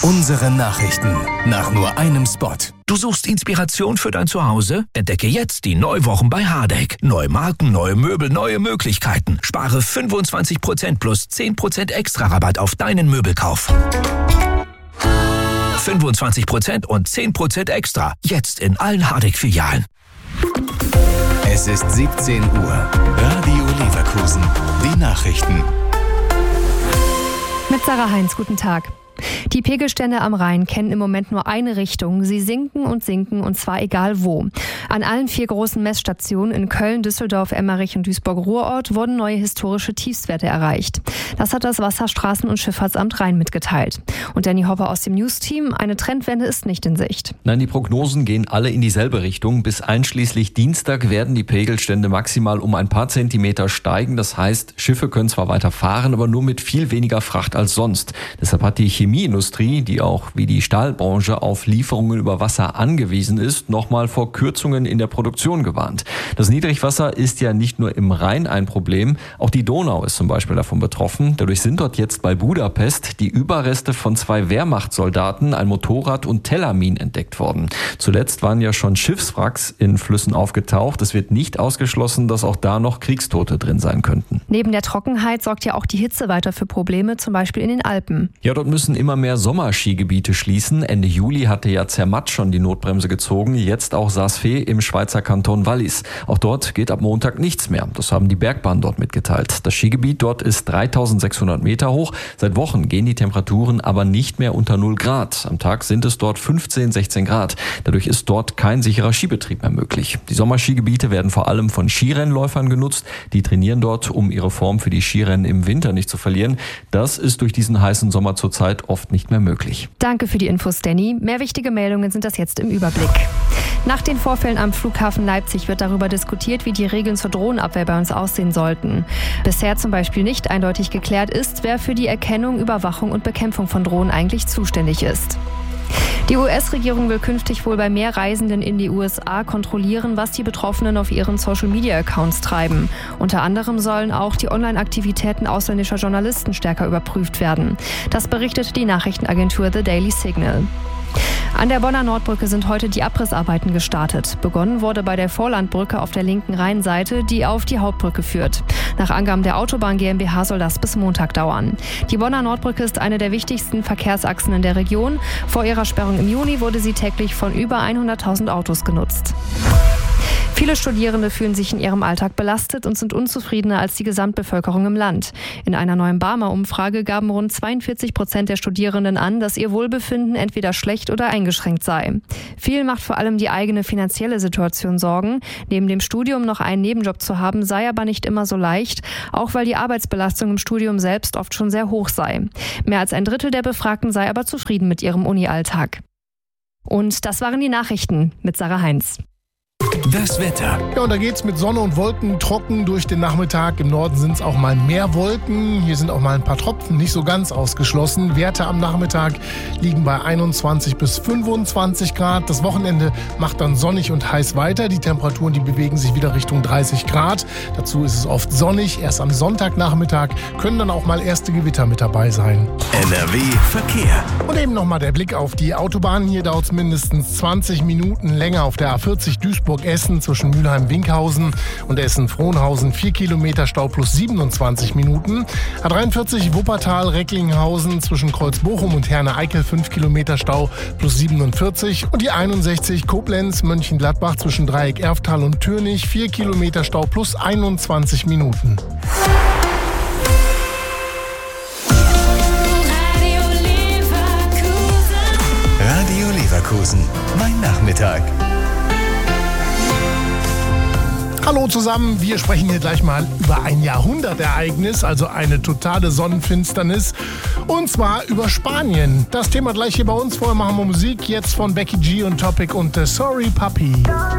Unsere Nachrichten. Nach nur einem Spot. Du suchst Inspiration für dein Zuhause? Entdecke jetzt die Neuwochen bei Hardegg. Neue Marken, neue Möbel, neue Möglichkeiten. Spare 25% plus 10% extra Rabatt auf deinen Möbelkauf. 25% und 10% extra. Jetzt in allen Hardegg-Filialen. Es ist 17 Uhr. Radio Leverkusen. Die Nachrichten. Mit Sarah Heinz, guten Tag. Die Pegelstände am Rhein kennen im Moment nur eine Richtung. Sie sinken und zwar egal wo. An allen 4 großen Messstationen in Köln, Düsseldorf, Emmerich und Duisburg-Ruhrort wurden neue historische Tiefstwerte erreicht. Das hat das Wasserstraßen- und Schifffahrtsamt Rhein mitgeteilt. Und Danny Hopper aus dem News-Team, eine Trendwende ist nicht in Sicht. Nein, die Prognosen gehen alle in dieselbe Richtung. Bis einschließlich Dienstag werden die Pegelstände maximal um ein paar Zentimeter steigen. Das heißt, Schiffe können zwar weiter fahren, aber nur mit viel weniger Fracht als sonst. Deshalb hat die Chemieindustrie, die auch wie die Stahlbranche auf Lieferungen über Wasser angewiesen ist, nochmal vor Kürzungen in der Produktion gewarnt. Das Niedrigwasser ist ja nicht nur im Rhein ein Problem, auch die Donau ist zum Beispiel davon betroffen. Dadurch sind dort jetzt bei Budapest die Überreste von 2 Wehrmachtssoldaten, ein Motorrad und Telamin entdeckt worden. Zuletzt waren ja schon Schiffswracks in Flüssen aufgetaucht. Es wird nicht ausgeschlossen, dass auch da noch Kriegstote drin sein könnten. Neben der Trockenheit sorgt ja auch die Hitze weiter für Probleme, zum Beispiel in den Alpen. Ja, dort müssen immer mehr Sommerskigebiete schließen. Ende Juli hatte ja Zermatt schon die Notbremse gezogen, jetzt auch Saas-Fee im Schweizer Kanton Wallis. Auch dort geht ab Montag nichts mehr. Das haben die Bergbahnen dort mitgeteilt. Das Skigebiet dort ist 3600 Meter hoch. Seit Wochen gehen die Temperaturen aber nicht mehr unter 0 Grad. Am Tag sind es dort 15, 16 Grad. Dadurch ist dort kein sicherer Skibetrieb mehr möglich. Die Sommerskigebiete werden vor allem von Skirennläufern genutzt. Die trainieren dort, um ihre Form für die Skirennen im Winter nicht zu verlieren. Das ist durch diesen heißen Sommer zurzeit oft nicht mehr möglich. Danke für die Infos, Danny. Mehr wichtige Meldungen sind das jetzt im Überblick. Nach den Vorfällen am Flughafen Leipzig wird darüber diskutiert, wie die Regeln zur Drohnenabwehr bei uns aussehen sollten. Bisher zum Beispiel nicht eindeutig geklärt ist, wer für die Erkennung, Überwachung und Bekämpfung von Drohnen eigentlich zuständig ist. Die US-Regierung will künftig wohl bei mehr Reisenden in die USA kontrollieren, was die Betroffenen auf ihren Social-Media-Accounts treiben. Unter anderem sollen auch die Online-Aktivitäten ausländischer Journalisten stärker überprüft werden. Das berichtet die Nachrichtenagentur The Daily Signal. An der Bonner Nordbrücke sind heute die Abrissarbeiten gestartet. Begonnen wurde bei der Vorlandbrücke auf der linken Rheinseite, die auf die Hauptbrücke führt. Nach Angaben der Autobahn GmbH soll das bis Montag dauern. Die Bonner Nordbrücke ist eine der wichtigsten Verkehrsachsen in der Region. Vor ihrer Sperrung im Juni wurde sie täglich von über 100.000 Autos genutzt. Viele Studierende fühlen sich in ihrem Alltag belastet und sind unzufriedener als die Gesamtbevölkerung im Land. In einer neuen Barmer-Umfrage gaben rund 42% der Studierenden an, dass ihr Wohlbefinden entweder schlecht oder eingeschränkt sei. Vielen macht vor allem die eigene finanzielle Situation Sorgen. Neben dem Studium noch einen Nebenjob zu haben, sei aber nicht immer so leicht, auch weil die Arbeitsbelastung im Studium selbst oft schon sehr hoch sei. Mehr als ein Drittel der Befragten sei aber zufrieden mit ihrem Uni-Alltag. Und das waren die Nachrichten mit Sarah Heinz. Das Wetter. Ja, und da geht's mit Sonne und Wolken trocken durch den Nachmittag. Im Norden sind es auch mal mehr Wolken. Hier sind auch mal ein paar Tropfen, nicht so ganz ausgeschlossen. Werte am Nachmittag liegen bei 21 bis 25 Grad. Das Wochenende macht dann sonnig und heiß weiter. Die Temperaturen, die bewegen sich wieder Richtung 30 Grad. Dazu ist es oft sonnig. Erst am Sonntagnachmittag können dann auch mal erste Gewitter mit dabei sein. NRW Verkehr. Und eben nochmal der Blick auf die Autobahn. Hier dauert es mindestens 20 Minuten länger auf der A40 Duisburg-Essen zwischen Mülheim-Winkhausen und Essen-Frohnhausen. 4 Kilometer Stau plus 27 Minuten. A43 Wuppertal-Recklinghausen zwischen Kreuz-Bochum und Herne-Eickel 5 Kilometer Stau plus 47. Und die 61 Koblenz-Mönchengladbach zwischen Dreieck-Erftal und Türnich 4 Kilometer Stau plus 21 Minuten. Radio Leverkusen. Mein Nachmittag. Hallo zusammen, wir sprechen hier gleich mal über ein Jahrhundertereignis, also eine totale Sonnenfinsternis, und zwar über Spanien. Das Thema gleich hier bei uns. Vorher machen wir Musik, jetzt von Becky G und Topic und The Sorry Puppy.